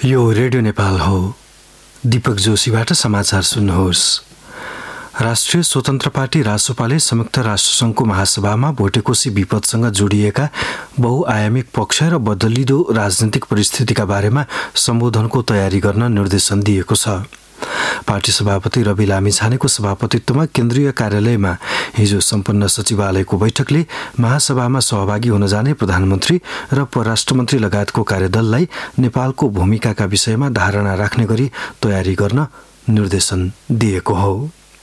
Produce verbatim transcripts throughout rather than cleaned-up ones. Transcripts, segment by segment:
यो रेडियो नेपाल हो। दीपक जोशीबाट समाचार सुन्नुहोस्। राष्ट्रिय स्वतन्त्र पार्टी रासोपाले संयुक्त राष्ट्रसङ्घको महासभामा भोटेकोशी विपदसँग जोडिएका बहुआयामिक पक्ष र बदलिदो राजनीतिक परिस्थितिका बारेमा सम्बोधनको तयारी गर्न निर्देशन दिएको छ। पार्टी सभापति रवि लामिछानेको सभापतित्वमा केन्द्रीय कार्यालयमा हिजो सम्पन्न सचिवालयको बैठकले महासभामा सहभागी हुन जाने प्रधानमन्त्री र परराष्ट्र मन्त्री लगायतको कार्यदललाई नेपालको भूमिकाका विषयमा धारणा राख्ने गरी तयारी गर्न निर्देशन दिएको हो।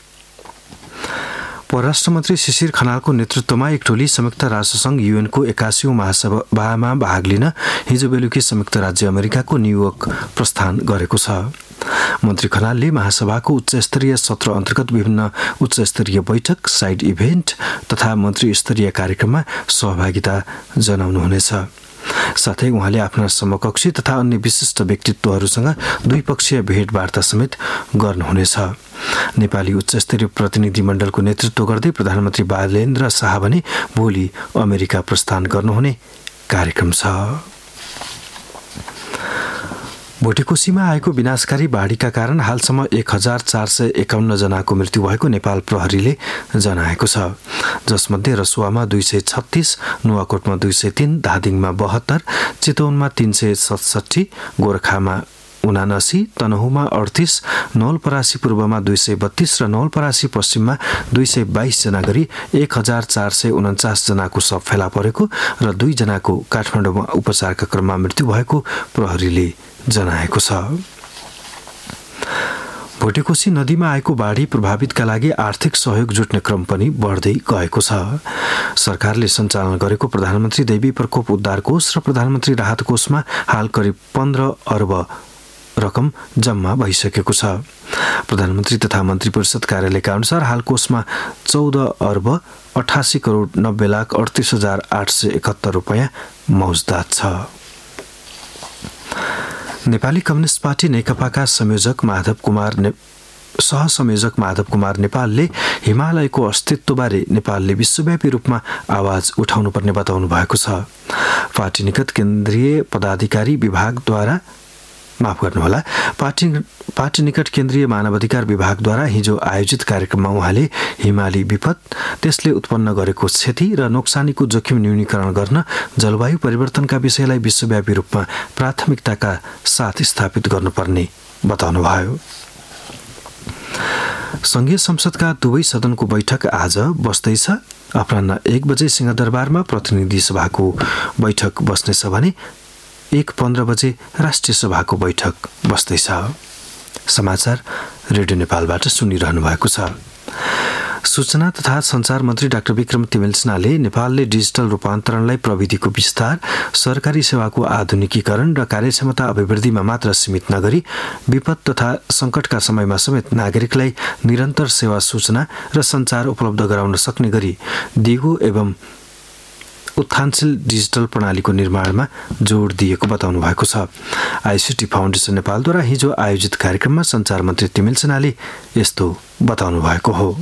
परराष्ट्र मन्त्री शिशिर खनालको नेतृत्वमा एक टोली संयुक्त राष्ट्रसङ्घ युएनको एकासीौं महासभामा भाग लिन हिजो बेलुकी संयुक्त राज्य अमेरिकाको न्युयोर्क प्रस्थान गरेको छ। मन्त्री खनालले महासभाको उच्चस्तरीय सत्र अन्तर्गत विभिन्न उच्चस्तरीय बैठक, साइड इभेन्ट तथा मन्त्री स्तरीय कार्यक्रममा सहभागिता जनाउनुहुनेछ। साथै उहाँले आफ्ना समकक्षी तथा अन्य विशिष्ट व्यक्तित्वहरूसँग द्विपक्षीय भेटवार्ता समेत गर्नुहुनेछ। नेपाली उच्चस्तरीय प्रतिनिधि मण्डलको नेतृत्व गर्दै प्रधानमन्त्री बालेन्द्र शाह भने भोलि अमेरिका प्रस्थान गर्नुहुने कार्यक्रम छ। भोटेकोशीमा आएको विनाशकारी बाढीका कारण हालसम्म एक हजार चार सय एकाउन्न जनाको मृत्यु भएको नेपाल प्रहरीले जनाएको छ, जसमध्ये रसुवामा दुई सय छत्तीस, नुवाकोटमा दुई सय तीन, धादिङमा बहत्तर, चितवनमा तीन सय सतसट्ठी, गोर्खामा उनासी, तनहुमा अडतिस, नवलपरासी पूर्वमा दुई सय बत्तीस र नवलपरासी पश्चिममा दुई सय बाइस जना गरी एक हजार चार सय उन्चास जनाको शव फेला परेको र दुई जनाको काठमाडौँमा उपचारका क्रममा मृत्यु भएको प्रहरीले जनाएको छ। भोटेकोशी नदीमा आएको बाढी प्रभावितका लागि आर्थिक सहयोग जुट्ने क्रम पनि बढ्दै गएको छ। सरकारले सञ्चालन गरेको प्रधानमन्त्री दैवी प्रकोप उद्धार कोष र प्रधानमन्त्री राहत कोषमा हाल करिब पन्ध्र अर्ब रकम जम्मा भइसकेको छ। प्रधानमन्त्री तथा मन्त्री परिषद कार्यालयका अनुसार हाल कोषमा चौध अर्ब अठासी करोड नब्बे लाख अडतिस हजार आठ सय एकहत्तर रुपियाँ मौजदात छ। नेपाली कम्युनिस्ट पार्टी नेकपाका संयोजक माधव कुमार ने... सहसंयोजक माधव कुमार नेपालले हिमालयको अस्तित्वबारे नेपालले विश्वव्यापी रूपमा आवाज उठाउनुपर्ने बताउनु भएको छ। पार्टी निकट केन्द्रीय पदाधिकारी विभागद्वारा माफ गर्नुहोला पार्टी पार्टी निकट केन्द्रीय मानवाधिकार विभागद्वारा हिजो आयोजित कार्यक्रममा उहाँले हिमाली विपद, त्यसले उत्पन्न गरेको क्षति र नोक्सानीको जोखिम न्यूनीकरण गर्न जलवायु परिवर्तनका विषयलाई विश्वव्यापी रूपमा प्राथमिकताका साथ स्थापित गर्नुपर्ने बताउनुभयो। संघीय संसदका दुवै सदनको बैठक आज बस्दैछ। अपराह्न एक बजे सिंहदरबारमा प्रतिनिधि सभाको बैठक बस्नेछ भने एक पन्ध्र बजे राष्ट्रिय सभाको बैठक बस्दैछ। समाचार रेडियो नेपालबाट सुनिरहनु भएको छ। सूचना तथा सञ्चार मन्त्री डाक्टर विक्रम तिमेलसिन्हाले नेपालले डिजिटल रूपान्तरणलाई प्रविधिको विस्तार, सरकारी सेवाको आधुनिकीकरण र कार्यक्षमता अभिवृद्धिमा मात्र सीमित नगरी विपद तथा सङ्कटका समयमा समेत नागरिकलाई निरन्तर सेवा, सूचना र सञ्चार उपलब्ध गराउन सक्ने गरी दिगो एवं उत्थानशील डिजिटल प्रणालीको निर्माणमा जोड दिएको बताउनु भएको छ। आइसिटी फाउन्डेसन नेपालद्वारा हिजो आयोजित कार्यक्रममा सञ्चार मन्त्री तिमेलसिन्हाले यस्तो बताउनु भएको हो।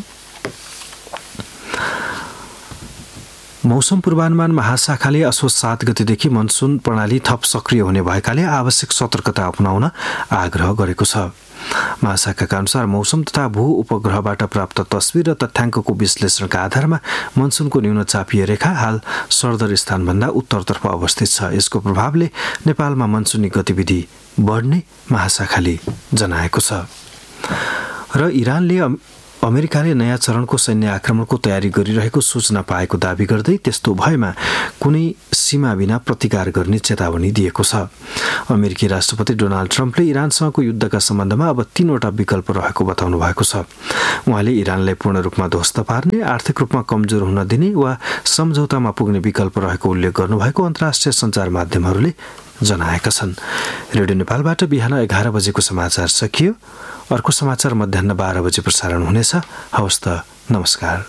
मौसम पूर्वानुमान महाशाखाले असोज सात गतेदेखि मनसुन प्रणाली थप सक्रिय हुने भएकाले आवश्यक सतर्कता अपनाउन आग्रह गरेको छ। महाशाखाका अनुसार मौसम तथा भू उपग्रहबाट प्राप्त तस्बिर र तथ्याङ्कको विश्लेषणका आधारमा मनसुनको न्यूनचापीय रेखा हाल सरदर स्थानभन्दा उत्तरतर्फ अवस्थित छ। यसको प्रभावले नेपालमा मनसुनी गतिविधि बढ्ने महाशाखाले जनाएको छ। र इरानले अमेरिकाले नयाँ चरणको सैन्य आक्रमणको तयारी गरिरहेको सूचना पाएको दावी गर्दै त्यस्तो भएमा कुनै सीमा बिना प्रतिकार गर्ने चेतावनी दिएको छ। अमेरिकी राष्ट्रपति डोनाल्ड ट्रम्पले इरानसँगको युद्धका सम्बन्धमा अब तीनवटा विकल्प रहेको बताउनु भएको छ। उहाँले इरानलाई पूर्ण रूपमा ध्वस्त पार्ने, आर्थिक रूपमा कमजोर हुन दिने वा सम्झौतामा पुग्ने विकल्प रहेको उल्लेख गर्नुभएको अन्तर्राष्ट्रिय सञ्चार माध्यमहरूले जनाएका छन्। रेडियो नेपालबाट बिहान एघार बजेको समाचार सकियो। अर्को समाचार मध्याह बाह्र बजे प्रसारण हुनेछ। हवस् त, नमस्कार।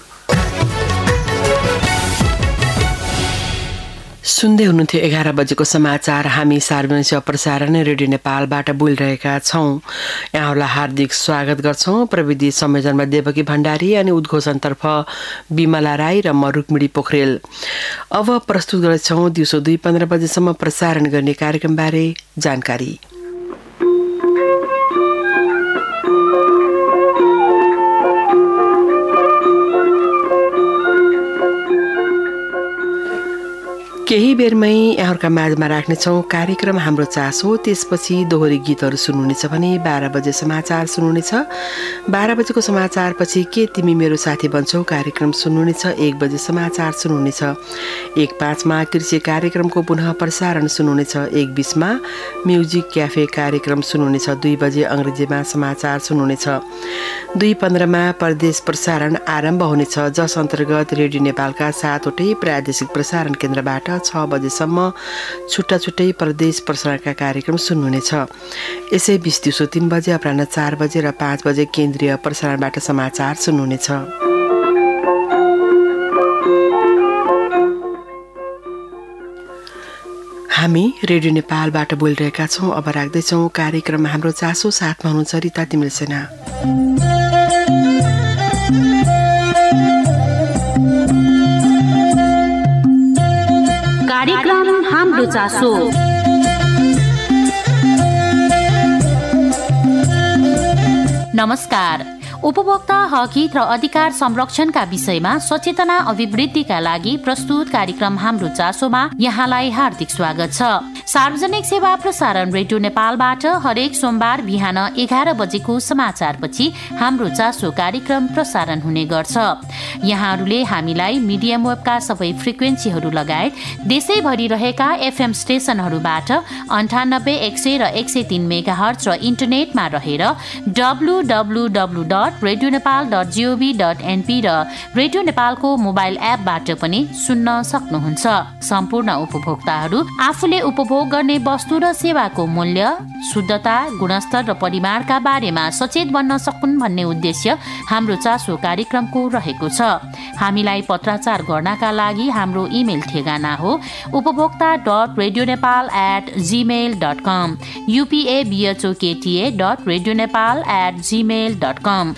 सुन्दै हुनुहुन्थ्यो एघार बजेको समाचार। हामी सार्वजनिक सेवा प्रसारण रेडियो नेपालबाट बोलिरहेका छौँ। यहाँहरूलाई हार्दिक स्वागत गर्छौँ। प्रविधि संयोजनमा देवकी भण्डारी अनि उद्घोषणतर्फ विमला राई र म रुक्मिणी पोखरेल। अब प्रस्तुत गर्छौँ दिउँसो दुई पन्ध्र बजेसम्म प्रसारण गर्ने कार्यक्रमबारे जानकारी। केही बेरमै यहाँहरूका माझमा राख्नेछौँ कार्यक्रम हाम्रो चासो। त्यसपछि दोहोरी गीतहरू सुन्नुहुनेछ भने बाह्र बजे समाचार सुन्नुहुनेछ। बाह्र बजेको समाचारपछि के तिमी मेरो साथी बन्छौ कार्यक्रम सुन्नुहुनेछ। एक बजे समाचार सुन्नुहुनेछ। एक पाँचमा कृषि कार्यक्रमको पुनः प्रसारण सुन्नुहुनेछ। एक बिसमा म्युजिक क्याफे कार्यक्रम सुन्नुहुनेछ। दुई बजे अङ्ग्रेजीमा समाचार सुन्नुहुनेछ। दुई पन्ध्रमा प्रदेश प्रसारण आरम्भ हुनेछ, जस अन्तर्गत रेडियो नेपालका सातवटै प्रादेशिक प्रसारण केन्द्रबाट छ बजेसम्म छुट्टा छुट्टै प्रदेश प्रसारणका कार्यक्रम सुन्नुहुनेछ। यसै बिस दिउँसो तीन बजे, अपराह्न चार बजे र पाँच बजे केन्द्रीय प्रसारणबाट समाचार सुन्नुहुनेछ। हामी रेडियो नेपालबाट बोलिरहेका छौँ। अब राख्दैछौँ कार्यक्रम हाम्रो चासो। साथमा हुनुहुन्छ रिता तिमिल सेना। कार्यक्रम हाम्रो चासो। नमस्कार। उपभोक्ता हक हित र अधिकार संरक्षणका विषयमा सचेतना अभिवृद्धिका लागि प्रस्तुत कार्यक्रम हाम्रो चासोमा यहाँलाई हार्दिक स्वागत छ। सार्वजनिक सेवा प्रसारण रेडियो नेपालबाट हरेक सोमबार बिहान एघार बजेको समाचारपछि हाम्रो चासो कार्यक्रम प्रसारण हुने गर्छ। यहाँहरूले हामीलाई मिडियम वेबका सबै फ्रिक्वेन्सीहरू लगायत देशैभरि रहेका एफएम स्टेशनहरूबाट अन्ठानब्बे एक सय र एक सय तीन मेगा हर्ज र इन्टरनेटमा रहेर W W W dot radio Nepal dot gov dot NP र रेडियो नेपालको मोबाइल एपबाट पनि सुन्न सक्नुहुन्छ। सम्पूर्ण उपभोक्ताहरू आफूले उपभोग गर्ने वस्तु र सेवाको मूल्य, शुद्धता, गुणस्तर र परिमाणका बारेमा सचेत बन्न सकुन् भन्ने उद्देश्य हाम्रो चासो कार्यक्रमको रहेको छ। हामीलाई पत्राचार गर्नका लागि हाम्रो इमेल ठेगाना हो उपभोक्ता dot radio Nepal at Gmail dot com, युपिएबिएचओकेटिए dot radio Nepal at Gmail dot कम।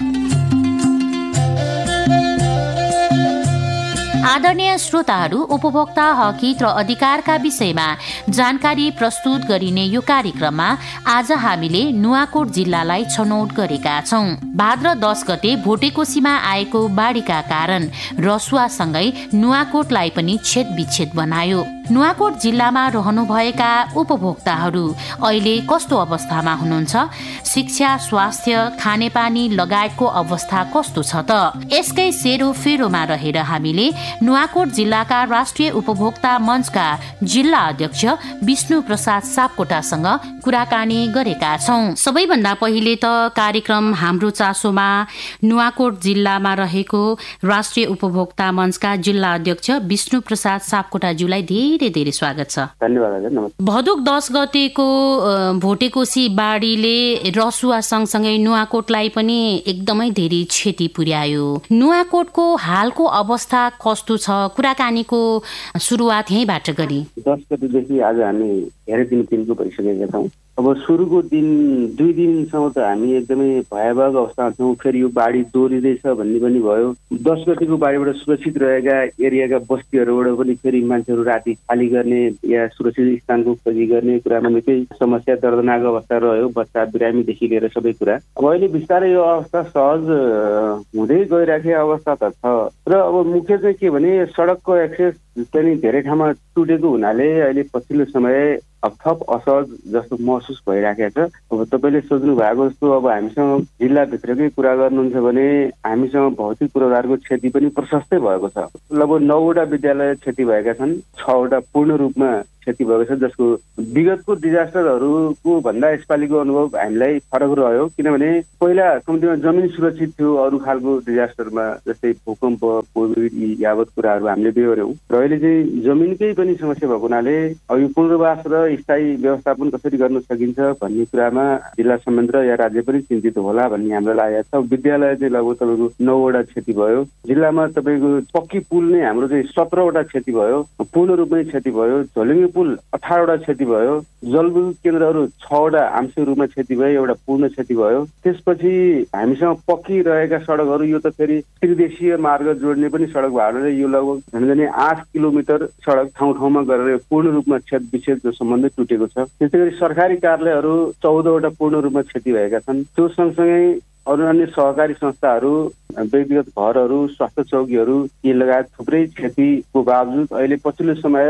आदरणीय श्रोताहरू, उपभोक्ता हक हित र अधिकारका विषयमा जानकारी प्रस्तुत गरिने यो कार्यक्रममा आज हामीले नुवाकोट जिल्लालाई छनौट गरेका छौं। भाद्र दस गते भोटेकोसीमा आएको बाढीका कारण रसुवासँगै नुवाकोटलाई पनि छेद विच्छेद बनायो। नुवाकोट जिल्लामा रहनुभएका उपभोक्ताहरू अहिले कस्तो अवस्थामा हुनुहुन्छ? शिक्षा, स्वास्थ्य, खानेपानी लगायतको अवस्था कस्तो छ त? यसकै सेरोफेरोमा रहेर हामीले नुवाकोट जिल्लाका राष्ट्रिय उपभोक्ता मञ्चका जिल्ला अध्यक्ष विष्णु प्रसाद सापकोटासँग कुराकानी गरेका छौं। सबैभन्दा पहिले त कार्यक्रम हाम्रो चासोमा नुवाकोट जिल्लामा रहेको राष्ट्रिय उपभोक्ता मञ्चका जिल्ला अध्यक्ष विष्णु प्रसाद सापकोटाज्यूलाई धेरै धेरै स्वागत छ। धन्यवाद। भदौक दस गतेको भोटेकोसी बाढीले रसुवा सँगसँगै नुवाकोटलाई पनि एकदमै धेरै क्षति पुर्यायो। नुवाकोटको हालको अवस्था कस्तो छ? कुराकानीको सुरुवात यहीँबाट गरी। दस गतेदेखि आज हामी धेरै दिन दिनको भइसकेका छौँ। अब सुरुको दिन दुई दिनसम्म त हामी एकदमै भयावह अवस्थामा छौँ। फेरि यो बाढी दोहोरिँदैछ भन्ने पनि भयो। दस गतिको बाढीबाट सुरक्षित रहेका एरियाका बस्तीहरूबाट पनि फेरि मान्छेहरू राति खाली गर्ने या सुरक्षित स्थानको खोजी गर्ने कुरामा निकै समस्या, दर्दनाक अवस्था रह्यो। बच्चा बिरामीदेखि लिएर सबै कुरा। अब अहिले बिस्तारै यो अवस्था सहज हुँदै गइराखेको अवस्था त छ। र अब मुख्य चाहिँ के भने सडकको एक्सेस पनि धेरै ठाउँमा टुटेको हुनाले अहिले पछिल्लो समय अब थप असहज जस्तो महसुस भइराखेको छ। अब तपाईँले सोध्नु भएको जस्तो अब हामीसँग जिल्लाभित्रकै कुरा गर्नुहुन्छ भने हामीसँग भौतिक पूर्वाधारको क्षति पनि प्रशस्तै भएको छ। लगभग नौवटा विद्यालय क्षति भएका छन्, छवटा पूर्ण रूपमा क्षति भएको छ, जसको विगतको डिजास्टरहरूको भन्दा यसपालिको अनुभव हामीलाई फरक रह्यो। किनभने पहिला कम्तीमा जमिन सुरक्षित थियो अरू खालको डिजास्टरमा, जस्तै भूकम्प, कोभिड यावत कुराहरू हामीले बेहोर्यौँ। र अहिले चाहिँ जमिनकै पनि समस्या भएको हुनाले अब यो पुनर्वास र स्थायी व्यवस्थापन कसरी गर्न सकिन्छ भन्ने कुरामा जिल्ला संयन्त्र या राज्य पनि चिन्तित होला भन्ने हाम्रो लागेको छ। विद्यालय चाहिँ लगभग तपाईँको नौवटा क्षति भयो। जिल्लामा तपाईँको पक्की पुल नै हाम्रो चाहिँ सत्रवटा क्षति भयो, पूर्ण रूपमै क्षति भयो। झोलुङ्गे पुल अठारवटा क्षति भयो। जलविद्युत केन्द्रहरू छवटा आंशिक रूपमा क्षति भयो, एउटा पूर्ण क्षति भयो। त्यसपछि हामीसँग पक्की रहेका सडकहरू, यो त फेरि त्रिदेशीय मार्ग जोड्ने पनि सडक भएर यो लगभग झन्डै आठ किलोमिटर सडक ठाउँ ठाउँमा गरेर पूर्ण रूपमा क्षत विच्छेदको सम्बन्ध टुटेको छ। त्यसै गरी सरकारी कार्यालयहरू चौधवटा पूर्ण रूपमा क्षति भएका छन्। त्यो सँगसँगै अरू अन्य सहकारी संस्थाहरू, व्यक्तिगत घरहरू, स्वास्थ्य चौकीहरू यी लगायत थुप्रै क्षतिको बावजुद अहिले पछिल्लो समय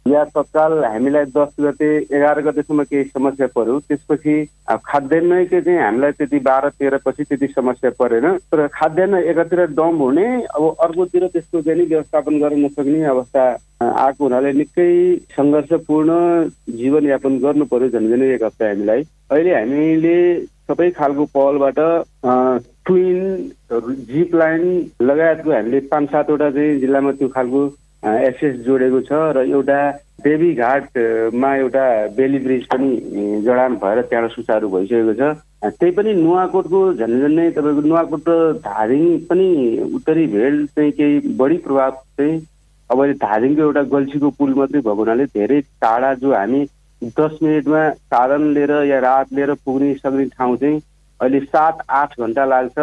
या तत्काल हामीलाई दस गते एघार गतेसम्म केही समस्या पर्यो, त्यसपछि खाद्यान्नकै चाहिँ हामीलाई त्यति बाह्र तेह्र पछि त्यति समस्या परेन। तर खाद्यान्न एकातिर डम्प हुने, अब अर्कोतिर त्यसको चाहिँ व्यवस्थापन गर्न नसक्ने अवस्था आएको हुनाले निकै सङ्घर्षपूर्ण जीवनयापन गर्नु पर्यो झन्झनै एक हप्ता हामीलाई। अहिले हामीले सबै खालको पहलबाट ट्विन, जिप लाइन लगायतको हामीले पाँच सातवटा चाहिँ जिल्लामा त्यो खालको एक्सेस जोडेको छ र एउटा देवीघाटमा एउटा बेली ब्रिज पनि जडान भएर त्यहाँ सुचारू भइसकेको छ। त्यही पनि नुवाकोटको झन्झन्नै तपाईँको नुवाकोट र धादिङ पनि उत्तरी भेल चाहिँ केही बढी प्रभाव चाहिँ अब अहिले धादिङको एउटा गल्छीको पुल मात्रै भएको हुनाले धेरै टाढा जो हामी दस मिनटमा साधन लिएर या रात लिएर पुग्ने सक्ने ठाउँ चाहिँ अहिले सात आठ घन्टा लाग्छ।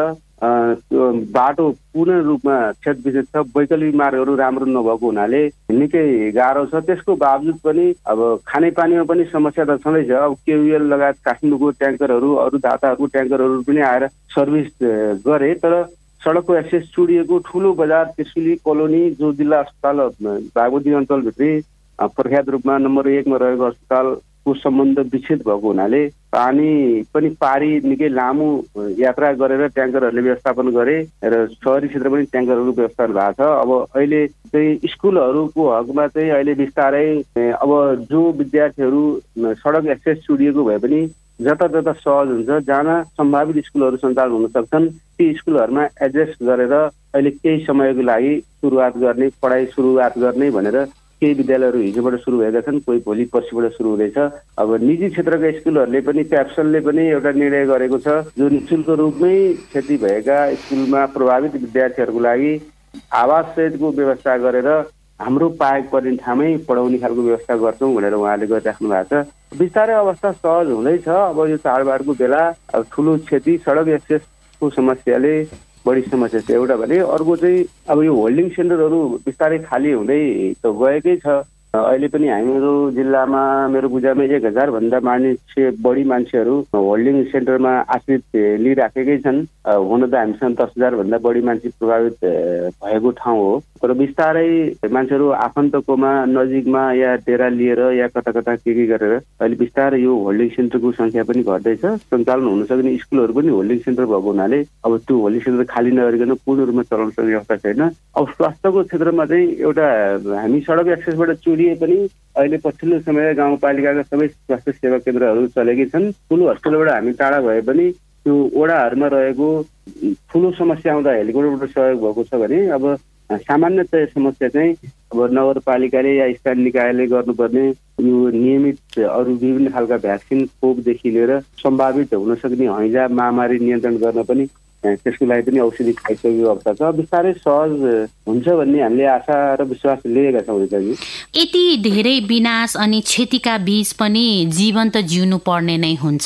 बाटो पूर्ण रूपमा क्षतविक्षत छ, वैकल्पिक मार्गहरू राम्रो नभएको हुनाले निकै गाह्रो छ। त्यसको बावजुद पनि अब खानेपानीमा पनि समस्या त छँदैछ। अब केयुएल लगायत काठमाडौँको ट्याङ्करहरू, अरू दाताहरूको ट्याङ्करहरू पनि आएर सर्भिस गरे, तर सडकको एक्सेस चुडिएको ठुलो बजार त्रिशुली कोलोनी जो जिल्ला अस्पताल बागमती अञ्चलभित्रै प्रख्यात रूपमा नम्बर एकमा रहेको अस्पतालको सम्बन्ध विच्छेद भएको हुनाले पानी पनि पारी निकै लामो यात्रा गरेर ट्याङ्करहरूले व्यवस्थापन गरे र सहरी क्षेत्र पनि ट्याङ्करहरू व्यवस्थापन भएको छ। अब अहिले चाहिँ स्कुलहरूको हकमा चाहिँ अहिले बिस्तारै अब जो विद्यार्थीहरू सडक एक्सेस चुडिएको भए पनि जता जता सहज हुन्छ, जान सम्भावित स्कुलहरू सञ्चालन हुन सक्छन्, ती स्कुलहरूमा एडजस्ट गरेर अहिले केही समयको लागि सुरुवात गर्ने, पढाइ सुरुवात गर्ने भनेर केही विद्यालयहरू हिजोबाट सुरु भएका छन्, कोही भोलि पर्सिबाट सुरु हुँदैछ। अब निजी क्षेत्रका स्कुलहरूले पनि प्याप्सनले पनि एउटा निर्णय गरेको छ, जो निःशुल्क रूपमै क्षति भएका स्कुलमा प्रभावित विद्यार्थीहरूको लागि आवास सहितको व्यवस्था गरेर हाम्रो पाएक पर्ने ठाउँमै पढाउने खालको व्यवस्था गर्छौँ भनेर उहाँले गरिराख्नु भएको छ। बिस्तारै अवस्था सहज हुँदैछ। अब यो चाडबाडको बेला अब ठुलो क्षति, सडक एक्सेसको समस्याले बढी समस्या छ एउटा भने, अर्को चाहिँ अब यो होल्डिङ सेन्टरहरू बिस्तारै खाली हुँदै त गएकै छ। अहिले पनि हाम्रो जिल्लामा मेरो बुझाइमा एक हजार भन्दा मान्छे बढी मान्छेहरू होल्डिङ सेन्टरमा आश्रित लिइराखेकै छन्। हुन त हामीसँग दस हजार भन्दा बढी मान्छे प्रभावित भएको ठाउँ हो, तर बिस्तारै मान्छेहरू आफन्तकोमा नजिकमा या डेरा लिएर या कता कता के के गरेर अहिले बिस्तारै यो होल्डिङ सेन्टरको सङ्ख्या पनि घट्दैछ। सञ्चालन हुन सक्ने स्कुलहरू पनि होल्डिङ सेन्टर भएको हुनाले अब त्यो होल्डिङ सेन्टर खाली नगरिकन पूर्ण रूपमा चलाउन सक्ने अवस्था छैन। अब स्वास्थ्यको क्षेत्रमा चाहिँ एउटा हामी सडक एक्सेसबाट चुडिए पनि अहिले पछिल्लो समय गाउँपालिकाका सबै स्वास्थ्य सेवा केन्द्रहरू चलेकै छन्। ठुलो हस्पिटलबाट हामी टाढा भए पनि त्यो वडाहरूमा रहेको ठुलो समस्या आउँदा हेलिकप्टरबाट सहयोग भएको छ भने अब सामान्यतया समस्या चाहिँ अब नगरपालिकाले या स्थानीय निकायले गर्नुपर्ने यो नियमित अरू विभिन्न खालका भ्याक्सिन खोपदेखि लिएर सम्भावित हुन सक्ने हैजा महामारी नियन्त्रण गर्न पनि त्यसको लागि पनि औषधि खाइसकेको अवस्था छ। बिस्तारै सहज हुन्छ भन्ने हामीले आशा र विश्वास लिएका छौँ। यति धेरै विनाश अनि क्षतिका बीच पनि जीवन त जिउनु पर्ने नै हुन्छ।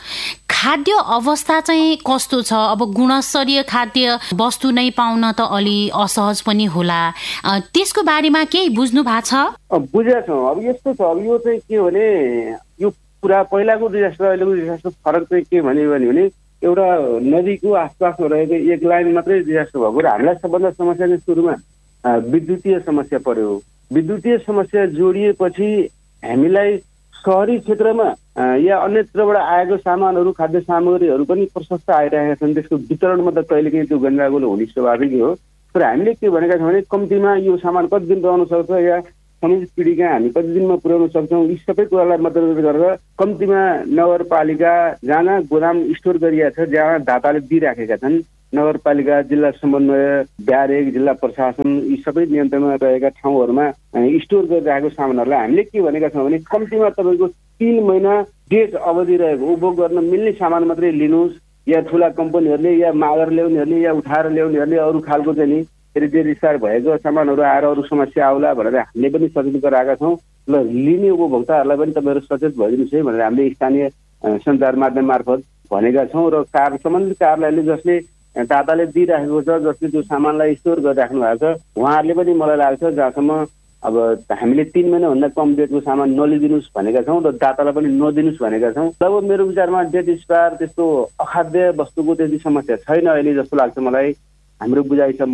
खाद्य अवस्था चाहिँ कस्तो छ? अब गुणस्तरीय खाद्य वस्तु नै पाउन त अलि असहज पनि होला, त्यसको बारेमा केही बुझ्नु भएको छ? बुझेका छौँ। अब यस्तो छ, अब यो चाहिँ के भने यो पुरा पहिलाको डिजास्टर अहिलेको डिजास्टर फरक चाहिँ के भन्यो भने एउटा नदीको आसपासमा रहेको एक लाइन मात्रै डिजास्टर भएको र हामीलाई सबभन्दा समस्या चाहिँ सुरुमा विद्युतीय समस्या पर्यो। विद्युतीय समस्या जोडिएपछि हामीलाई सहरी क्षेत्रमा या अन्यत्रबाट आएको सामानहरू, खाद्य सामग्रीहरू पनि प्रशस्त आइरहेका छन्। त्यसको वितरणमा त कहिलेकाहीँ त्यो गन्डागोलो हुने स्वाभाविक हो, तर हामीले के भनेका छौँ भने कम्तीमा यो सामान कति दिन रहन सक्छ या समुचित पिँढीका हामी कति दिनमा पुर्याउन सक्छौँ, यी सबै कुरालाई मध्यनजर गरेर कम्तीमा नगरपालिका जहाँ गोदाम स्टोर गरिएको छ, जहाँ दाताले दिइराखेका छन्, नगरपालिका, जिल्ला समन्वय, ब्यारेक, जिल्ला प्रशासन यी सबै नियन्त्रणमा रहेका ठाउँहरूमा स्टोर गरिरहेको सामानहरूलाई हामीले के भनेका छौँ भने कम्तीमा तपाईँको तिन महिना डेट अवधि रहेको उपभोग गर्न मिल्ने सामान मात्रै लिनुहोस्, या ठुला कम्पनीहरूले या मागेर ल्याउनेहरूले या उठाएर ल्याउनेहरूले अरू खालको चाहिँ नि फेरि बेरिस्तार भएको सामानहरू आएर अरू समस्या आउला भनेर हामीले पनि सचेत गराएका छौँ। ल लिने उपभोक्ताहरूलाई पनि तपाईँहरू सचेत भइदिनुहोस् है भनेर हामीले स्थानीय सञ्चार माध्यम मार्फत भनेका छौँ। र कार सम्बन्धित कार्यालयले जसले दाताले दिइराखेको छ, जसले त्यो सामानलाई स्टोर गरिराख्नु भएको छ, उहाँहरूले पनि मलाई लाग्छ जहाँसम्म अब हामीले तिन महिनाभन्दा कम डेटको सामान नलिदिनुहोस् भनेका छौँ र दातालाई पनि नदिनुहोस् भनेका छौँ। तब मेरो विचारमा डेट एक्सपायर त्यस्तो अखाद्य वस्तुको त्यति समस्या छैन अहिले जस्तो लाग्छ मलाई। हाम्रो बुझाइसम्म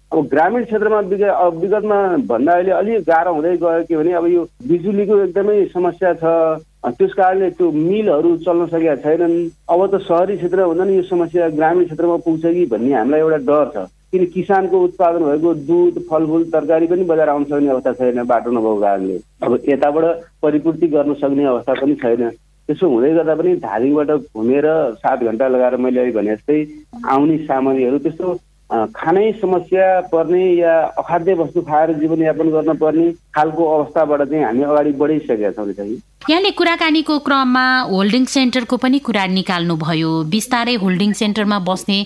अब ग्रामीण क्षेत्रमा विगत विगतमा भन्दा अहिले अलिक गाह्रो हुँदै गयो के भने अब यो बिजुलीको एकदमै समस्या छ। त्यस कारणले त्यो मिलहरू चल्न सकेका छैनन्। अब त सहरी क्षेत्रमा भन्दा नि यो समस्या ग्रामीण क्षेत्रमा पुग्छ कि भन्ने हामीलाई एउटा डर छ। किन किसानको उत्पादन भएको दुध फलफुल तरकारी पनि बजार आउन सक्ने अवस्था छैन बाटो नभएको कारणले। अब यताबाट परिपूर्ति गर्न सक्ने अवस्था पनि छैन। त्यसो हुँदै गर्दा पनि धादिङबाट घुमेर सात घन्टा लगाएर मैले अहिले भने जस्तै आउने सामग्रीहरू त्यस्तो खानै समस्या पर्ने या अखाद्य वस्तु खाएर जीवनयापन गर्न पर्ने खालको अवस्थाबाट चाहिँ हामी अगाडि बढिसकेका छौँ। चाहिँ यहाँले कुराकानीको क्रममा होल्डिङ सेन्टरको पनि कुरा निकाल्नुभयो। बिस्तारै होल्डिङ सेन्टरमा बस्ने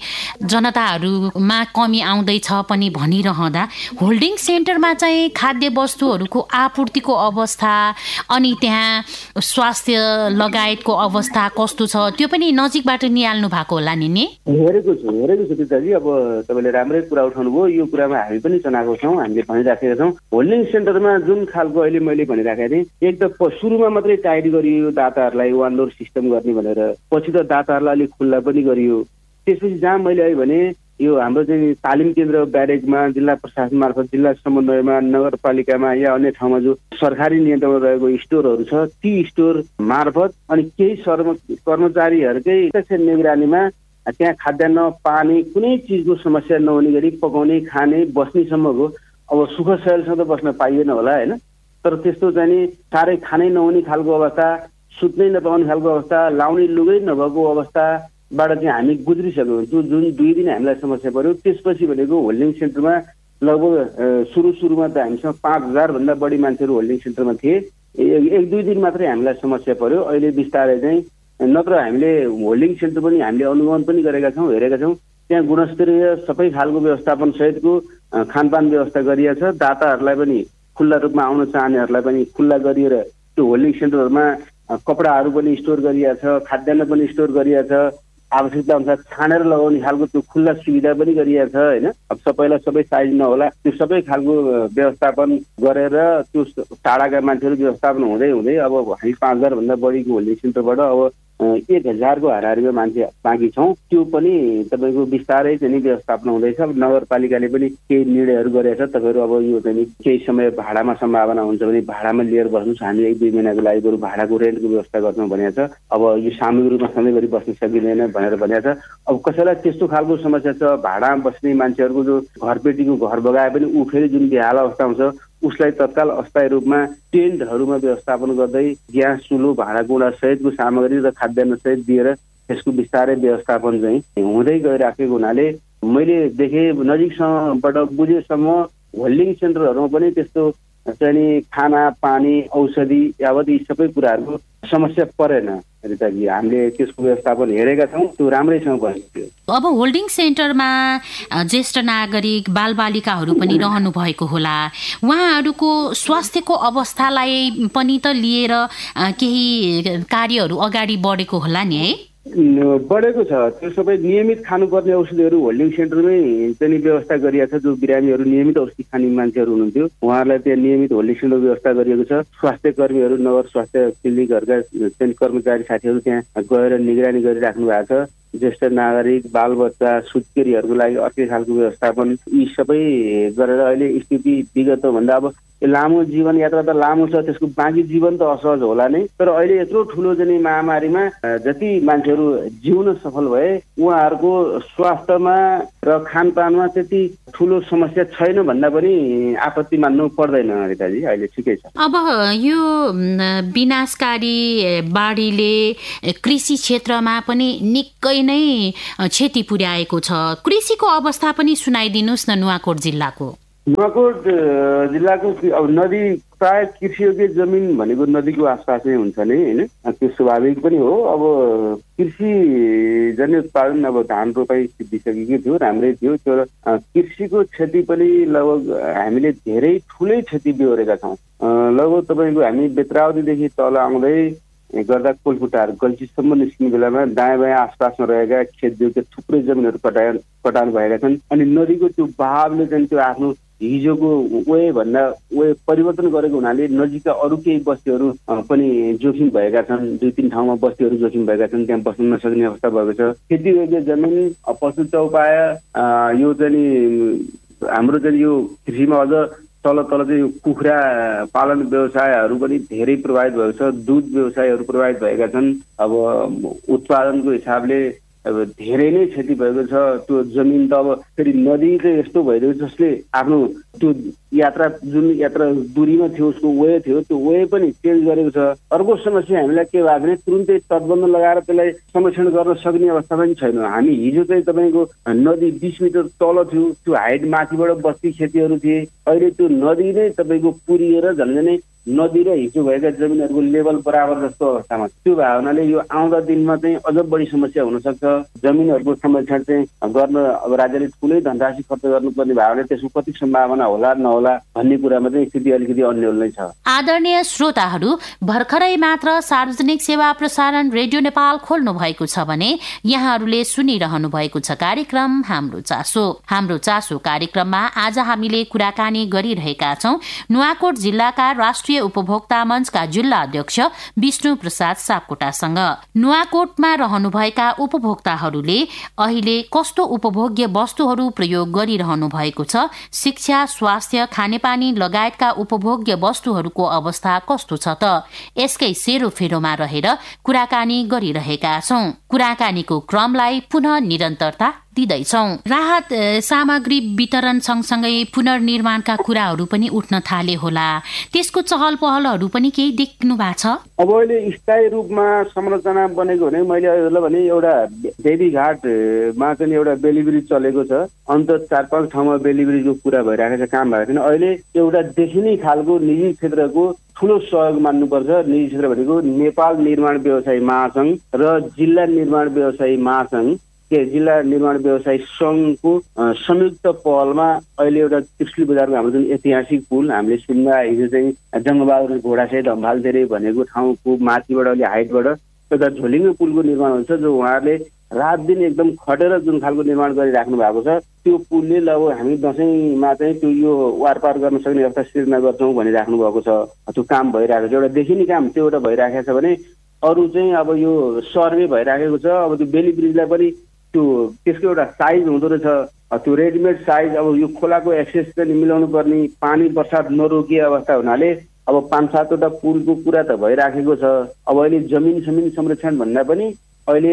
जनताहरूमा कमी आउँदैछ पनि भनिरहँदा होल्डिङ सेन्टरमा चाहिँ खाद्य वस्तुहरूको आपूर्तिको अवस्था अनि त्यहाँ स्वास्थ्य लगायतको अवस्था कस्तो छ त्यो पनि नजिकबाट निहाल्नु भएको होला नि नि? हेरेको छु हेरेको छु पिताजी। अब तपाईँले राम्रै कुरा उठाउनु भयो। यो कुरामा हामी पनि चनाएको छौँ, हामीले भनिराखेका छौँ। होल्डिङ सेन्टरमा जुन खालको अहिले मैले भनिराखेको थिएँ, एक त सुरुमा मात्रै टाइट गरियो दाताहरूलाई वान डोर सिस्टम गर्ने भनेर, पछि त दाताहरूलाई अलिक खुल्ला पनि गरियो। त्यसपछि जहाँ मैले अहिले भने यो हाम्रो चाहिँ तालिम केन्द्र ब्यारेकमा जिल्ला प्रशासन मार्फत जिल्ला समन्वयमा नगरपालिकामा या अन्य ठाउँमा जो सरकारी नियन्त्रणमा रहेको स्टोरहरू छ ती स्टोर मार्फत अनि केही सर्म कर्मचारीहरूकै प्रत्यक्ष निगरानीमा त्यहाँ खाद्यान्न पानी कुनै चिजको समस्या नहुने गरी पकाउने खाने बस्नेसम्मको अब सुख सयलसँग त बस्न पाइएन होला होइन, तर त्यस्तो चाहिँ नि साह्रै खानै नहुने खालको अवस्था, सुत्नै नपाउने खालको अवस्था, लाउने लुगै नभएको अवस्थाबाट चाहिँ हामी गुज्रिसक्यौँ। जो जुन दुई दिन हामीलाई समस्या पऱ्यो। त्यसपछि भनेको होल्डिङ सेन्टरमा लगभग सुरु सुरुमा त हामीसँग पाँच हजारभन्दा बढी मान्छेहरू होल्डिङ सेन्टरमा थिए। एक दुई दिन मात्रै हामीलाई समस्या पऱ्यो। अहिले बिस्तारै चाहिँ नत्र हामीले होल्डिङ सेन्टर पनि हामीले अनुगमन पनि गरेका छौँ, हेरेका छौँ। त्यहाँ गुणस्तरीय सबै खालको व्यवस्थापन सहितको खानपान व्यवस्था गरिएको छ। दाताहरूलाई पनि खुल्ला रूपमा आउन चाहनेहरूलाई पनि खुल्ला गरिएर त्यो होल्डिङ सेन्टरहरूमा कपडाहरू पनि स्टोर गरिएको छ, खाद्यान्न पनि स्टोर गरिएको छ, आवश्यकता अनुसार छानेर लगाउने खालको त्यो खुल्ला सुविधा पनि गरिएको छ होइन। अब सबैलाई सबै साइज नहोला, त्यो सबै खालको व्यवस्थापन गरेर त्यो टाढाका मान्छेहरू व्यवस्थापन हुँदै हुँदै अब हामी पाँच हजारभन्दा बढीको होल्डिङ सेन्टरबाट अब एक हजारको हाराहारीमा मान्छे बाँकी छौँ। त्यो पनि तपाईँको बिस्तारै चाहिँ व्यवस्थापन हुँदैछ। अब नगरपालिकाले पनि केही निर्णयहरू गरेको छ। तपाईँहरू अब यो चाहिँ केही समय भाडामा सम्भावना हुन्छ भने भाडामा लिएर बस्नुहोस्, हामी एक दुई महिनाको लागि बरु भाडाको रेन्टको व्यवस्था गर्छौँ भनेको छ। अब यो सामूहिक रूपमा सधैँभरि बस्न सकिँदैन भनेर भनेको छ। अब कसैलाई त्यस्तो खालको समस्या छ, भाडामा बस्ने मान्छेहरूको जो घरपेटीको घर बगाए पनि ऊ फेरि जुन बेहाल अवस्था हुन्छ उसलाई तत्काल अस्थायी रूपमा टेन्टहरूमा व्यवस्थापन गर्दै ग्यास चुलो भाँडाकुँडा सहितको सामग्री र खाद्यान्न सहित दिएर त्यसको बिस्तारै व्यवस्थापन चाहिँ हुँदै गइराखेको हुनाले मैले देखेँ नजिकसँगबाट बुझेसम्म होल्डिङ सेन्टरहरूमा पनि त्यस्तो चाहिँ खाना पानी औषधि यावत यी सबै कुराहरूको समस्या परेन। रिताजी हामीले त्यसको व्यवस्थापन हेरेका छौँ, त्यो राम्रैसँग भएको थियो। अब होल्डिङ सेन्टरमा ज्येष्ठ नागरिक बालबालिकाहरू पनि रहनु भएको होला, उहाँहरूको स्वास्थ्यको अवस्थालाई पनि त लिएर केही कार्यहरू अगाडि बढेको होला नि है? बढेको छ। त्यो सबै नियमित खानुपर्ने औषधिहरू होल्डिङ सेन्टरमै चाहिँ व्यवस्था गरिएको छ। जो बिरामीहरू नियमित औषधि खाने मान्छेहरू हुनुहुन्थ्यो उहाँहरूलाई त्यहाँ नियमित होल्डिङ सेन्टर व्यवस्था गरिएको छ। स्वास्थ्य कर्मीहरू नगर स्वास्थ्य क्लिनिकहरूका चाहिँ कर्मचारी साथीहरू त्यहाँ गएर निगरानी गरिराख्नु भएको छ। ज्येष्ठ नागरिक बालबच्चा सुत्केरीहरूको लागि अर्कै खालको व्यवस्थापन यी सबै गरेर अहिले स्थिति विगतभन्दा अब लामो जीवन यात्रा त लामो छ, त्यसको बाँकी जीवन त असहज होला नै, तर अहिले यत्रो ठुलो चाहिँ महामारीमा जति मान्छेहरू जिउन सफल भए उहाँहरूको स्वास्थ्यमा र खानपानमा त्यति ठुलो समस्या छैन भन्दा पनि आपत्ति मान्नु पर्दैन रिताजी, अहिले ठिकै छ। अब यो विनाशकारी बाढीले कृषि क्षेत्रमा पनि निकै नै क्षति पुर्याएको छ। कृषिको अवस्था पनि सुनाइदिनुहोस् न नुवाकोट जिल्लाको। नुवाकोट जिल्लाको अब नदी प्राय कृषियोग्य जमिन भनेको नदीको आसपासै हुन्छ नै होइन, त्यो स्वाभाविक पनि हो। अब कृषि जन्य उत्पादन अब धान रोपाइ सिद्धिसकेकै थियो, राम्रै थियो, तर कृषिको क्षति पनि लगभग हामीले धेरै ठुलै क्षति बेहोरेका छौँ। लगभग तपाईँको हामी बेत्रावतीदेखि तल आउँदै गर्दा कोलफुटार गल्छीसम्म निस्किने बेलामा दायाँ बायाँ आसपासमा रहेका खेतजोग्य थुप्रै जमिनहरू कटान कटान भएका छन्। अनि नदीको त्यो बहावले चाहिँ त्यो आफ्नो हिजोको वे भन्दा वे परिवर्तन गरेको हुनाले नजिकका अरू केही बस्तीहरू पनि जोखिम भएका छन्। दुई तिन ठाउँमा बस्तीहरू जोखिम भएका छन्, त्यहाँ बस्न नसक्ने अवस्था भएको छ। खेतीयोग्य जमिन पशु चौपाया यो चाहिँ हाम्रो चाहिँ यो कृषिमा अझ तल तल चाहिँ यो कुखुरा पालन व्यवसायहरू पनि धेरै प्रभावित भएको छ, दुध व्यवसायहरू प्रभावित भएका छन्। अब उत्पादनको हिसाबले अब धेरै नै क्षति भएको छ। त्यो जमिन त अब फेरि नदी चाहिँ यस्तो भइदियो जसले आफ्नो त्यो यात्रा जुन यात्रा दूरीमा थियो उसको वे थियो त्यो वे पनि चेन्ज गरेको छ। अर्को समस्या हामीलाई के भएको भने तुरुन्तै तटबन्ध लगाएर त्यसलाई संरक्षण गर्न सक्ने अवस्था पनि छैन। हामी हिजो चाहिँ तपाईँको नदी बिस मिटर तल थियो, त्यो हाइट माथिबाट बस्ती खेतीहरू थिए, अहिले त्यो नदी नै तपाईँको पुरिएर झन्झनै नदी र हिजो भएका जमिनहरूको लेभल बराबर जस्तो अवस्थामा त्यो भावनाले यो आउँदा दिनमा चाहिँ अझ बढी समस्या हुन सक्छ। जमिनहरूको संरक्षण चाहिँ गर्न अब राज्यले ठुलै धनराशि खर्च गर्नुपर्ने भावनाले त्यसको कति सम्भावना होला नहोला भन्ने कुरामा चाहिँ स्थिति अलिकति अन्यल नै छ। आदरणीय श्रोताहरू, भर्खरै मात्र सार्वजनिक सेवा प्रसारण रेडियो नेपाल खोल्नु भएको छ भने यहाँहरूले सुनिरहनु भएको छ कार्यक्रम हाम्रो चासो। हाम्रो चासो कार्यक्रममा आज हामीले कुराकानी गरिरहेका छौं नुवाकोट जिल्लाका राष्ट्रिय उपभोक्ता मञ्चका जिल्ला अध्यक्ष विष्णु प्रसाद सापकोटासँग। नुवाकोटमा रहनुभएका उपभोक्ताहरूले अहिले कस्तो उपभोग्य वस्तुहरू प्रयोग गरिरहनु भएको छ, शिक्षा, स्वास्थ्य, खानेपानी लगायतका उपभोग्य वस्तुहरूको अवस्था कस्तो छ त, यसकै सेरोफेरोमा रहेर कुराकानी गरिरहेका छौं। कुराकानीको क्रमलाई पुनः निरन्तरता दिँदैछौं। राहत सामग्री वितरण सँगसँगै पुनर्निर्माणका कुराहरू पनि उठ्न थाले होला, त्यसको चहल पहलहरू पनि केही देख्नु भएको छ? अब अहिले स्थायी रूपमा संरचना बनेको भने मैले अहिले भने एउटा देवीघाटमा चाहिँ एउटा बेली ब्रिज चलेको छ, अन्त चार पाँच ठाउँमा बेली ब्रिजको कुरा भइरहेको छ, काम भएको छैन। अहिले एउटा देखिने खालको निजी क्षेत्रको ठुलो सहयोग मान्नुपर्छ। निजी क्षेत्र भनेको नेपाल निर्माण व्यवसायी महासंघ र जिल्ला निर्माण व्यवसायी महासंघ के जिल्ला निर्माण व्यवसायी संघको संयुक्त पहलमा अहिले एउटा त्रिशुली बजारको हाम्रो जुन ऐतिहासिक पुल हामीले सुन्दा हिजो चाहिँ जङ्गबहादुर घोडासहित हम्भालधेरे भनेको ठाउँको माथिबाट अलि हाइटबाट एउटा झोलिङ्गे पुलको निर्माण हुन्छ, जो उहाँहरूले रात दिन एकदम खटेर जुन खालको निर्माण गरिराख्नु भएको छ। त्यो पुलले अब हामी दसैँमा चाहिँ त्यो यो वारपार गर्न सक्ने अवस्था सिर्जना गर्छौँ भनिराख्नु भएको छ। त्यो काम भइरहेको छ, एउटा देखिने काम त्यो एउटा भइराखेको छ भने अरू चाहिँ अब यो सर्वे भइराखेको छ। अब त्यो बेली ब्रिजलाई पनि त्यो त्यसको एउटा साइज हुँदो रहेछ, त्यो रेडिमेड साइज। अब यो खोलाको एक्सेस पनि मिलाउनु पर्ने, पानी बर्सात नरोकिए अवस्था हुनाले अब पाँच सातवटा पुलको कुरा त भइराखेको छ। अब अहिले जमिन समिन संरक्षण भन्दा पनि अहिले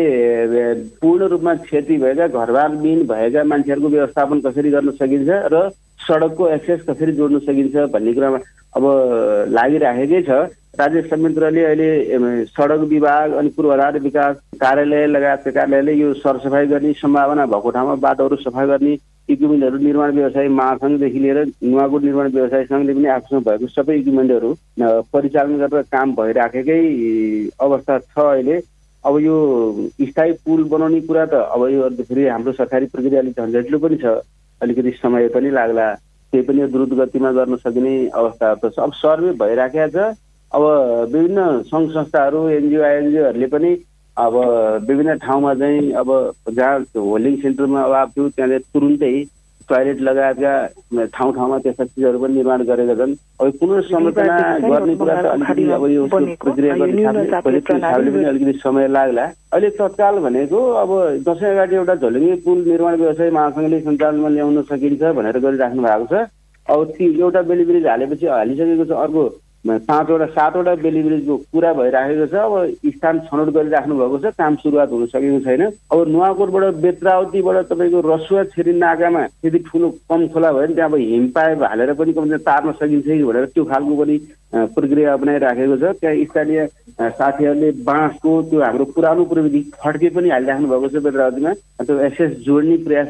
पूर्ण रूपमा क्षति भएका घरबारविहीन भएका मान्छेहरूको व्यवस्थापन कसरी गर्न सकिन्छ र सडकको एक्सेस कसरी जोड्न सकिन्छ भन्ने कुरामा अब लागिराखेकै छ। राज्य संयन्त्रले अहिले सडक विभाग अनि पूर्वाधार विकास कार्यालय लगायतका कार्यालयले यो सरसफाइ गर्ने सम्भावना भएको ठाउँमा बाटोहरू सफा गर्ने इक्विपमेन्टहरू निर्माण व्यवसायी महासंघदेखि लिएर नुवाकोट निर्माण व्यवसायी संघले पनि आफूसँग भएको सबै इक्विपमेन्टहरू परिचालन गरेर काम भइराखेकै अवस्था छ अहिले। अब यो स्थायी पुल बनाउने कुरा त अब यो फेरि हाम्रो सरकारी प्रक्रिया अलिक झन्झटिलो पनि छ, अलिकति समय पनि लाग्ला, त्यही पनि द्रुत गतिमा गर्न सकिने अवस्था त छ। अब सर्वे भइराखेको छ। अब विभिन्न सङ्घ संस्थाहरू एनजिओ आइएनजिओहरूले पनि अब विभिन्न ठाउँमा चाहिँ अब जहाँ होल्डिङ सेन्टरमा अभाव थियो त्यहाँले तुरुन्तै टोयलेट लगायतका ठाउँ ठाउँमा त्यस्ता चिजहरू पनि निर्माण गरेका छन्। अब पुनर्संरचना गर्ने कुरा त अलिकति अब यो प्रक्रिया गर्ने हिसाबले पनि अलिकति समय लाग्ला। अहिले तत्काल भनेको अब दसैँ अगाडि एउटा झोलुङ्गे पुल निर्माण व्यवसाय महासंघले सञ्चालनमा ल्याउन सकिन्छ भनेर गरिराख्नु भएको छ। अब ती एउटा बेली ब्रिज हालेपछि हालिसकेको छ, अर्को पाँचवटा सातवटा बेली ब्रिजको कुरा भइराखेको छ। अब स्थान छनौट गरिराख्नु भएको छ, काम सुरुवात हुन सकेको छैन। अब नुवाकोटबाट बेत्रावतीबाट तपाईँको रसुवा छेरी नाकामा यदि ठुलो कम खोला भयो भने त्यहाँ अब हिम पाइप हालेर पनि कम्ती तार्न सकिन्छ कि भनेर त्यो खालको पनि प्रक्रिया अपनाइराखेको छ। त्यहाँ स्थानीय साथीहरूले बाँसको त्यो हाम्रो पुरानो प्रविधि फड्के पनि हालिराख्नु भएको छ बेत्रावतीमा, त्यो एक्सेस जोड्ने प्रयास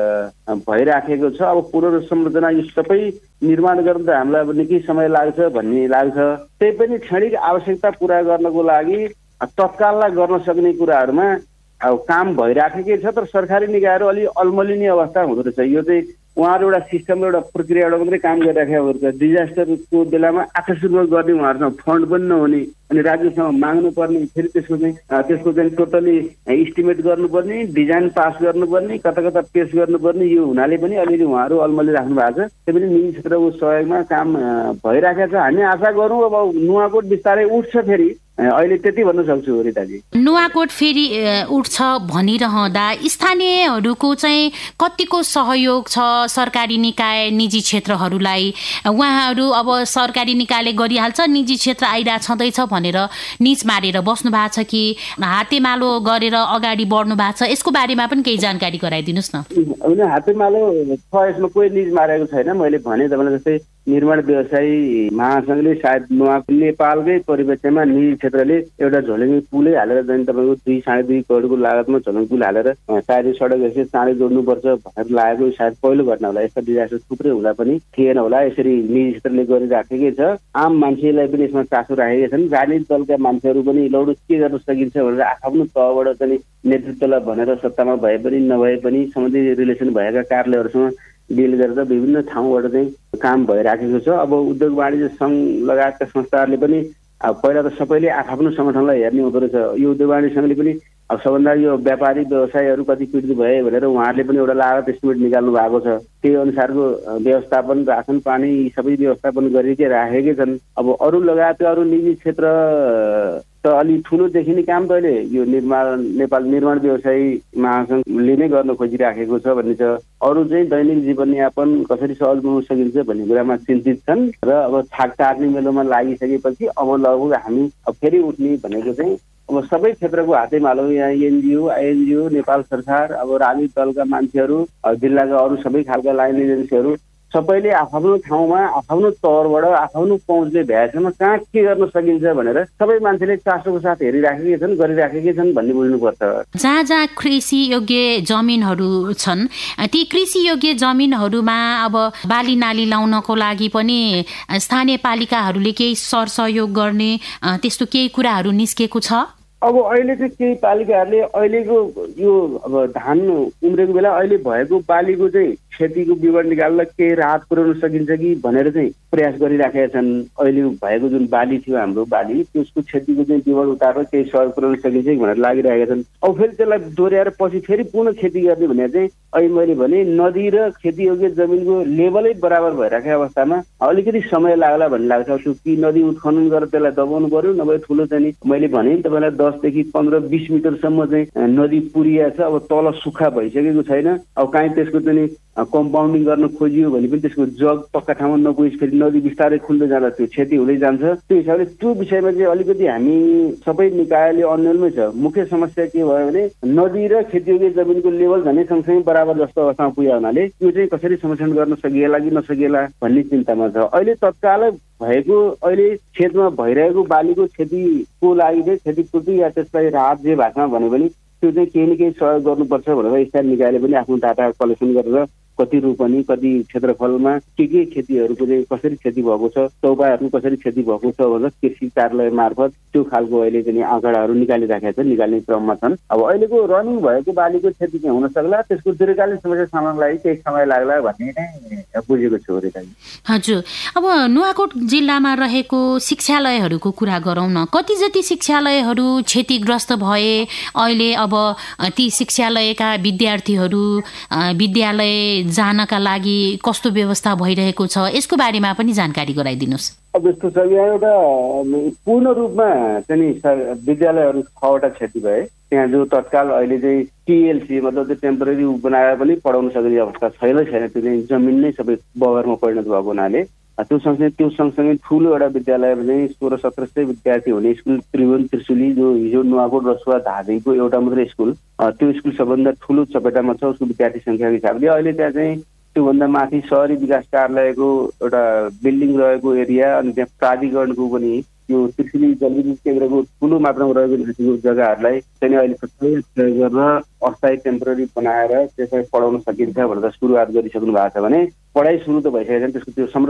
भइराखेको छ। अब पुनर्संरचना यो सबै निर्माण गर्न त हामीलाई अब निकै समय लाग्छ भन्ने लाग्छ। त्यही पनि क्षणिक आवश्यकता पुरा गर्नको लागि तत्काललाई गर्न सक्ने कुराहरूमा अब काम भइराखेकै छ, तर सरकारी निकायहरू अलि अल्मलिने अवस्था हुँदो रहेछ। यो चाहिँ उहाँहरू एउटा सिस्टम एउटा प्रक्रिया एउटा मात्रै काम गरिराखेको हुन्छ। डिजास्टरको बेलामा आकस्मिक गर्ने उहाँहरूसँग फन्ड पनि नहुने, अनि राज्यसँग माग्नु पर्ने, फेरि त्यसको चाहिँ त्यसको चाहिँ टोटली इस्टिमेट गर्नुपर्ने, डिजाइन पास गर्नुपर्ने, कता कता पेस गर्नुपर्ने, यो हुनाले पनि अलिअलि उहाँहरू अल्मली राख्नु भएको छ। त्यो पनि निजी क्षेत्रको सहयोगमा काम भइराखेको छ। हामी आशा गरौँ अब नुवाकोट बिस्तारै उठ्छ फेरि, अहिले त्यति भन्न सक्छु रिताजी। नुवाकोट फेरि उठ्छ भनिरहँदा स्थानीयहरूको चाहिँ कतिको सहयोग छ सरकारी निकाय निजी क्षेत्रहरूलाई? उहाँहरू अब सरकारी निकायले गरिहाल्छ, निजी क्षेत्र आइरहेको छँदैछ भनेर निच मारेर बस्नु भएको छ कि हातेमालो गरेर अगाडि बढ्नु भएको छ? यसको बारेमा पनि केही जानकारी गराइदिनुहोस् न। होइन, हातेमालो छ, यसमा कोही निज मारेको छैन। मैले भने तपाईँलाई जस्तै निर्माण व्यवसायी महासङ्घले सायद नुवाकोट नेपालकै परिप्रेक्ष्यमा निजी क्षेत्रले एउटा झोलुङ्गे पुलै हालेर चाहिँ तपाईँको दुई साढे दुई करोडको लागतमा झोलुङ्गे पुल हालेर सायद सडक यसरी चाँडै जोड्नुपर्छ भनेर लागेको सायद पहिलो घटना होला। यस्ता डिजास्टर थुप्रै हुँदा पनि थिएन होला। यसरी निजी क्षेत्रले गरिराखेकै छ। आम मान्छेलाई पनि यसमा चासो राखेका छन्। राजनीतिक दलका मान्छेहरू पनि लौडो के गर्न सकिन्छ भनेर आफ्नो तहबाट चाहिँ नेतृत्वलाई भनेर सत्तामा भए पनि नभए पनि सम्बन्धित रिलेसन भएका कार्यालयहरूसँग डिल गरेर विभिन्न ठाउँबाट चाहिँ काम भइराखेको छ। अब उद्योग वाणिज्य सङ्घ लगायतका संस्थाहरूले पनि पहिला त सबैले आफ्नो सङ्गठनलाई हेर्ने हुँदो रहेछ। यो उद्योग वाणिज्य सङ्घले पनि अब सबभन्दा यो व्यापारी व्यवसायीहरू कति पीडित भए भनेर उहाँहरूले पनि एउटा लागत एस्टिमेट निकाल्नु भएको छ। त्यही अनुसारको व्यवस्थापन, रासन पानी सबै व्यवस्थापन गरिकै राखेकै छन्। अब अरू लगायतका अरू निजी क्षेत्र त अलि ठुलो देखिने काम त अहिले यो निर्माण नेपाल निर्माण व्यवसायी महासङ्घले नै गर्न खोजिराखेको छ भन्ने छ। अरू चाहिँ दैनिक जीवनयापन कसरी सहज बनाउन सकिन्छ भन्ने कुरामा चिन्तित छन् र अब छाक टार्ने मेलोमा लागिसकेपछि अब लगभग हामी अब फेरि उठ्ने भनेको चाहिँ अब सबै क्षेत्रको हातेमालो, यहाँ एनजिओ, आइएनजिओ, नेपाल सरकार, अब राजनीतिक दलका मान्छेहरू, जिल्लाका अरू सबै खालका लाइन एजेन्सीहरू सबैले आफ्नो ठाउँमा आफ्नो तौरबाट आफ्नो पहुँचले भ्याएसम्म कहाँ के गर्न सकिन्छ भनेर सबै मान्छेले चासोको साथ हेरिराखेकै छन्, गरिराखेकै छन् भन्ने बुझ्नुपर्छ। जहाँ जहाँ कृषि योग्य जमिनहरू छन् ती कृषि योग्य जमिनहरूमा अब बाली नाली लाउनको लागि पनि स्थानीय पालिकाहरूले केही सरसहयोग गर्ने त्यस्तो केही कुराहरू निस्केको छ? अब अहिले चाहिँ केही पालिकाहरूले अहिलेको यो अब धान उम्रेको बेला अहिले भएको बालीको चाहिँ खेतीको विवरण निकाल्दा केही राहत पुर्याउन सकिन्छ कि भनेर चाहिँ प्रयास गरिराखेका छन्। अहिले भएको जुन बाली थियो हाम्रो बाली त्यसको क्षतिको चाहिँ विवरण उतारेर केही सहयोग पुर्याउन सकिन्छ कि भनेर लागिरहेका छन्। अब फेरि त्यसलाई दोहोऱ्याएर पछि फेरि पुनः खेती गर्ने भने चाहिँ अहिले मैले भने नदी र खेतीयोग्य जमिनको लेभलै बराबर भइराखेको अवस्थामा अलिकति समय लाग्ला भन्ने लाग्छ। त्यो कि नदी उत्खनन गरेर त्यसलाई दबाउनु पर्यो, नभए ठुलो चाहिँ मैले भने तपाईँलाई दसदेखि पन्ध्र बिस मिटरसम्म चाहिँ नदी पुरिया छ। अब तल सुक्खा भइसकेको छैन। अब काहीँ त्यसको चाहिँ कम्पाउन्डिङ गर्न खोजियो भने पनि त्यसको जग पक्का ठाउँमा नपुगेपछि फेरि नदी बिस्तारै खुल्दै जाँदा त्यो क्षति हुँदै जान्छ। त्यो हिसाबले त्यो विषयमा चाहिँ अलिकति हामी सबै निकायले अन्यलमै छ। मुख्य समस्या के भयो भने नदी र खेतीयोग्य जमिनको लेभल झनै सँगसँगै बराबर जस्तो अवस्थामा पुग्यो हुनाले त्यो चाहिँ कसरी संरक्षण गर्न सकिएला कि नसकिएला भन्ने चिन्तामा छ। अहिले तत्काल भएको अहिले खेतमा भइरहेको बालीको क्षतिको लागि चाहिँ क्षतिपूर्ति या त्यसलाई राहत जे भाषामा भन्यो भने त्यो चाहिँ केही न केही सहयोग गर्नुपर्छ भनेर स्थानीय निकायले पनि आफ्नो डाटा कलेक्सन गरेर कति रोपनी कति क्षेत्रफलमा के के खेतीहरूको चाहिँ कसरी क्षति भएको छ, चौपायाहरू कसरी क्षति भएको छ भनेर कृषि कार्यालय मार्फत त्यो खालको अहिले चाहिँ आँकडाहरू निकालिराखेका छन्, निकाल्ने क्रममा छन्। अब अहिलेको रनिङ भएको बालीको क्षति चाहिँ हुन सक्ला, त्यसको दीर्घकालीन समस्या समाधानको लागि केही समय लाग्ला भन्ने नै बुझेको छु। हजुर, अब नुवाकोट जिल्लामा रहेको शिक्षालयहरूको कुरा गरौँ न। कति जति शिक्षालयहरू क्षतिग्रस्त भए, अहिले अब ती शिक्षालयका विद्यार्थीहरू विद्यालय जानका लागि कस्तो व्यवस्था भइरहेको छ यसको बारेमा पनि जानकारी गराइदिनुहोस्। अब यस्तो छ, यहाँ एउटा पूर्ण रूपमा चाहिँ विद्यालयहरू छवटा क्षति भए। त्यहाँ जो तत्काल अहिले चाहिँ टिएलसी मतलब चाहिँ टेम्पोरेरी बनाएर पनि पढाउन सक्ने अवस्था छैन छैन त्यो चाहिँ जमिन नै सबै बगरमा परिणत भएको हुनाले त्यो सँगसँगै त्यो सँगसँगै ठुलो एउटा विद्यालयमा चाहिँ सोह्र सत्र सय विद्यार्थी हुने स्कुल त्रिभुवन त्रिशुली जो हिजो नुवाकोट रसुवा धादिङको एउटा मात्रै स्कुल, त्यो स्कुल सबभन्दा ठुलो चपेटामा छ उसको विद्यार्थी सङ्ख्याको हिसाबले। अहिले त्यहाँ चाहिँ त्योभन्दा माथि शहरी विकास कार्यालयको एउटा बिल्डिङ रहेको एरिया अनि त्यहाँ प्राधिकरणको पनि यो त्रिशुली जलविद्युत केन्द्रको ठुलो मात्रामा रहेको जग्गाहरूलाई चाहिँ अहिले प्रयोग गरेर अस्थायी टेम्पोररी बनाएर त्यसलाई पढाउन सकिन्छ भनेर सुरुवात गरिसक्नु भएको छ भने पढाइ सुरु त भइसकेको छ। त्यसको त्यो